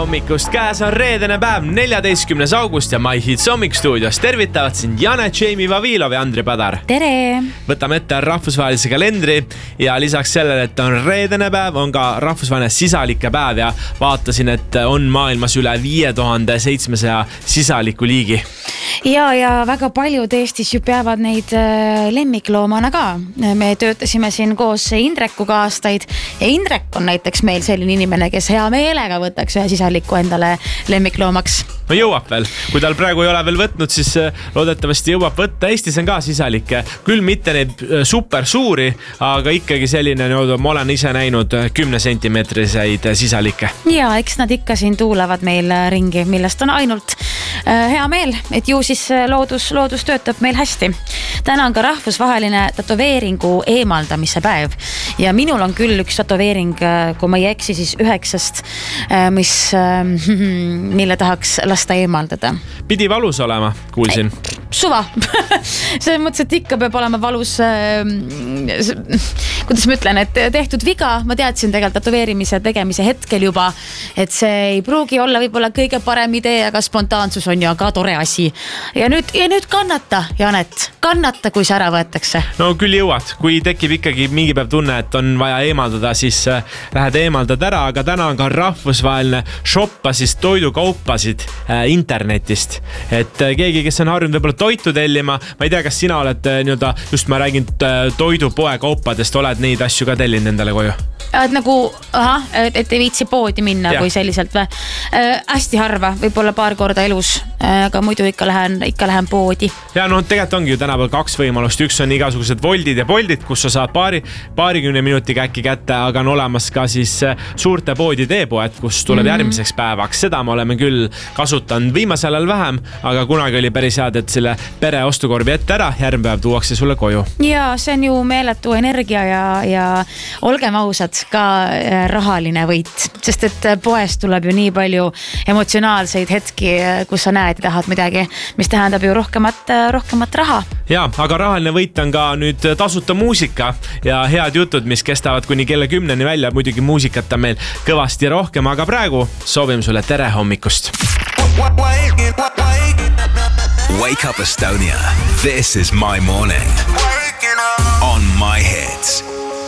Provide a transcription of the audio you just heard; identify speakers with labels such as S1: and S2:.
S1: hommikust, käes on reedene päev, 14. august ja My Hits hommikstuudios tervitavad sind Jane, Jamie Vavilov ja Andri Padar.
S2: Tere!
S1: Võtame ette rahvusvahelise kalendri ja lisaks sellele, et on reedene päev, on ka rahvusvaheline sisalike päev ja vaatasin, et on maailmas üle 5700 sisaliku liigi.
S2: Ja väga paljud Eestis ju peavad neid lemmikloomana ka. Me töötasime siin koos Indrekuga aastaid ja Indrek on näiteks meil selline inimene, kes hea meelega võtaks ühe sisaliku endale lemmikloomaks.
S1: No jõuab veel. Kui tal praegu ei ole veel võtnud, siis loodetavasti jõuab võtta. Eestis on ka sisalikke, küll mitte neid super suuri, aga ikkagi selline, ma olen ise näinud 10 sentimeetriseid sisalikke. Ja,
S2: eks nad ikka siin tuulevad meil ringi, millest on ainult hea meel, et ju siis loodus töötab meil hästi. Täna on ka rahvusvaheline tätoveeringu eemaldamise päev ja minul on küll üks tätoveering, kui ma ei eksi, siis 9, mille tahaks lasta eemaldada.
S1: Pidi valus olema, kuulsin.
S2: Suva. Selles mõttes, et ikka peab olema valus, kuidas ma ütlen, et tehtud viga, ma teadsin tegelikult tätoveerimise tegemise hetkel juba, et see ei pruugi olla võib-olla kõige parem idee, aga spontaansus on ju ka tore asi. Ja nüüd kannata, Janet, kannata, kui see ära võetakse. No
S1: küll jõuad, kui tekib ikkagi mingi päev tunne, et on vaja eemaldada, siis lähed eemaldad ära, aga täna on ka rahvusvaheline shoppa siis toidukaupasid internetist. Et keegi, kes on harjunud võib-olla toitu tellima, ma ei tea, kas sina oled just ma räägin toidupoe kaupadest, oled neid asju ka tellin endale koju?
S2: Et nagu, et ei viitsi poodi minna kui selliselt või? Hästi harva, võib-olla paar korda elus, aga muidu ikka lähen poodi. Ja
S1: tegelikult ongi ju tänapäeval 2 võimalust. Üks on igasugused Woldid ja Boltid, kus sa saad paarikümne minutiga äkki kätte, aga on olemas ka siis suurte poodide e-poed, kus tuleb järgmiseks päevaks. Seda me oleme küll kasutanud viimasel ajal vähem, aga kunagi oli päris head, et selle pere ostukorvi ette ära, järgmine päev tuuakse sulle koju.
S2: Ja see on ju meeletu energia ja olgem ausad, ka rahaline võit, sest et poest tuleb ju nii palju emotsionaalseid hetki, kus sa näed ja tahad midagi, mis tähendab ju rohkemat raha.
S1: Ja, aga rahaline võit on ka nüüd tasuta muusika ja head jutud, mis kestavad kuni kella 10 välja. Muidugi muusikat on meil kõvasti rohkem, aga praegu soovime sulle tere hommikust.
S3: Wake up Estonia. This is my morning on My Hits.